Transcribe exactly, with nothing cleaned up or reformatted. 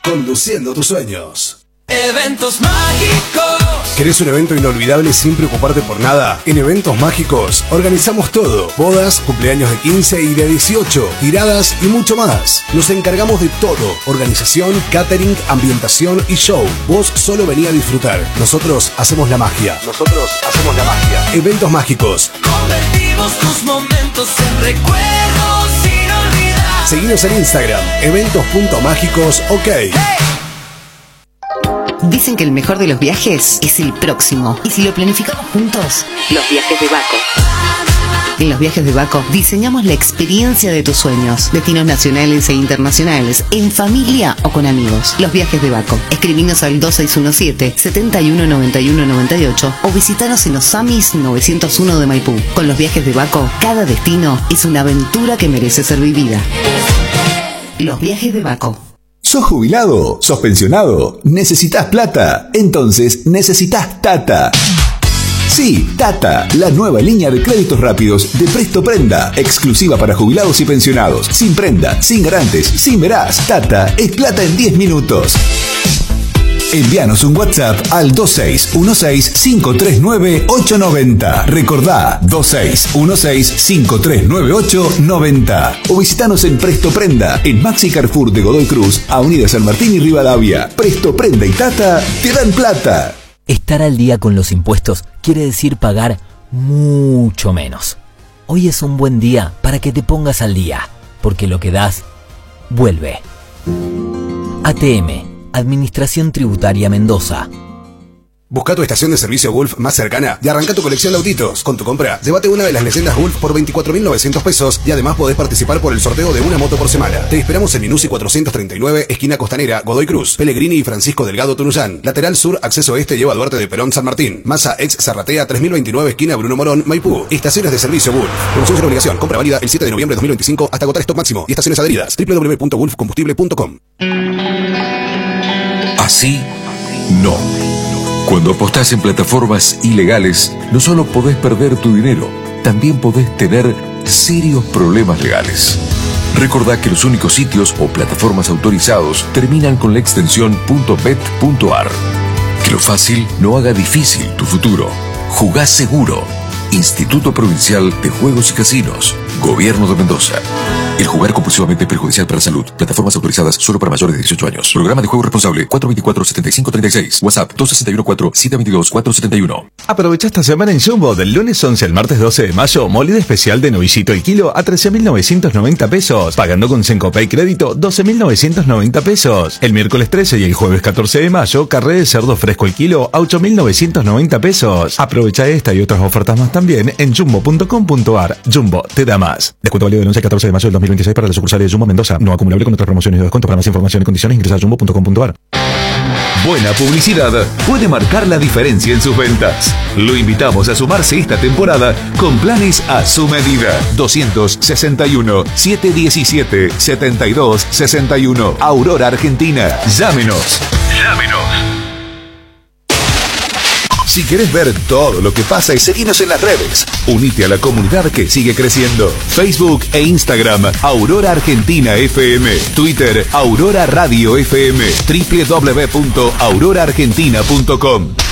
conduciendo tus sueños. Eventos Mágicos. ¿Querés un evento inolvidable sin preocuparte por nada? En Eventos Mágicos organizamos todo: bodas, cumpleaños de quince y de dieciocho, tiradas y mucho más. Nos encargamos de todo: organización, catering, ambientación y show. Vos solo vení a disfrutar. Nosotros hacemos la magia. Nosotros hacemos la magia. Eventos Mágicos. Convertimos tus momentos en recuerdos sin olvidar. Seguinos en Instagram, eventos punto mágicos, ok. Hey. Dicen que el mejor de los viajes es el próximo. Y si lo planificamos juntos, los viajes de Baco. En los viajes de Baco diseñamos la experiencia de tus sueños. Destinos nacionales e internacionales, en familia o con amigos. Los viajes de Baco. Escribinos al dos seis uno siete, siete uno nueve uno nueve ocho o visitanos en los Amis novecientos uno de Maipú. Con los viajes de Baco, cada destino es una aventura que merece ser vivida. Los viajes de Baco. ¿Sos jubilado? ¿Sos pensionado? ¿Necesitas plata? Entonces necesitas Tata. Sí, Tata, la nueva línea de créditos rápidos de Presto Prenda, exclusiva para jubilados y pensionados. Sin prenda, sin garantes, sin verás. Tata es plata en diez minutos. Envíanos un WhatsApp al dos seis uno seis, cinco tres nueve, ocho nueve cero. Recordá, dos seis uno seis, cinco tres nueve, ocho nueve cero. O visitanos en Presto Prenda, en Maxi Carrefour de Godoy Cruz, Avenida San Martín y Rivadavia. Presto Prenda y Tata te dan plata. Estar al día con los impuestos quiere decir pagar mucho menos. Hoy es un buen día para que te pongas al día, porque lo que das, vuelve. A T M, Administración Tributaria Mendoza. Busca tu estación de servicio Gulf más cercana y arranca tu colección de autitos. Con tu compra, llévate una de las leyendas Gulf por veinticuatro mil novecientos pesos y además podés participar por el sorteo de una moto por semana. Te esperamos en Minuci cuatrocientos treinta y nueve, esquina Costanera, Godoy Cruz, Pellegrini y Francisco Delgado Tunuyán. Lateral sur, acceso este, lleva a Duarte de Perón San Martín. Masa ex Zarratea tres mil veintinueve, esquina Bruno Morón, Maipú. Estaciones de servicio Gulf. Promoción sin obligación. Compra válida el siete de noviembre de dos mil veinticinco hasta agotar stock máximo. Y estaciones adheridas. doble u doble u doble u punto gulf combustible punto com. Así, no. Cuando apostás en plataformas ilegales, no solo podés perder tu dinero, también podés tener serios problemas legales. Recordá que los únicos sitios o plataformas autorizados terminan con la extensión .bet.ar. Que lo fácil no haga difícil tu futuro. Jugá seguro. Instituto Provincial de Juegos y Casinos. Gobierno de Mendoza. El jugar compulsivamente es perjudicial para la salud. Plataformas autorizadas solo para mayores de dieciocho años. Programa de juego responsable cuatro dos cuatro, siete cinco tres seis. WhatsApp dos seis uno cuatro, siete dos dos, cuatro siete uno. Aprovecha esta semana en Jumbo del lunes once al martes doce de mayo. Molida especial de novillito el kilo a trece mil novecientos noventa pesos. Pagando con Sencopay Crédito doce mil novecientos noventa pesos. El miércoles trece y el jueves catorce de mayo. Carré de cerdo fresco el kilo a ocho mil novecientos noventa pesos. Aprovecha esta y otras ofertas más también en jumbo punto com punto ar. Jumbo te da más. Descuento válido del once al catorce de mayo del dos mil veintiséis para las sucursales de Jumbo Mendoza. No acumulable con otras promociones de descuento. Para más información y condiciones ingresa a jumbo punto com punto ar. Buena publicidad puede marcar la diferencia en sus ventas. Lo invitamos a sumarse esta temporada con planes a su medida. doscientos sesenta y uno, setecientos diecisiete, setenta y dos sesenta y uno. Aurora Argentina. Llámenos. Llámenos. Si querés ver todo lo que pasa y seguinos en las redes, unite a la comunidad que sigue creciendo. Facebook e Instagram, Aurora Argentina F M. Twitter, Aurora Radio F M. doble u doble u doble u punto aurora argentina punto com.